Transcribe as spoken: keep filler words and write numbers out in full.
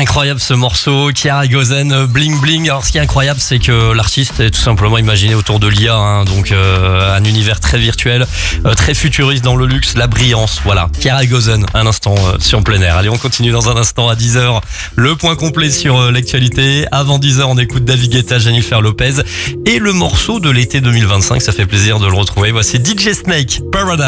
Incroyable ce morceau, Chiara Gozen, Bling Bling. Alors ce qui est incroyable, c'est que l'artiste est tout simplement imaginé autour de l'I A, hein, donc euh, un univers très virtuel, euh, très futuriste dans le luxe, la brillance. Voilà, Chiara Gozen, un instant euh, sur plein air. Allez, on continue dans un instant à dix heures. Le point complet sur euh, l'actualité. Avant dix heures, on écoute David Guetta, Jennifer Lopez et le morceau de l'été deux mille vingt-cinq. Ça fait plaisir de le retrouver. Voici D J Snake, Paradise.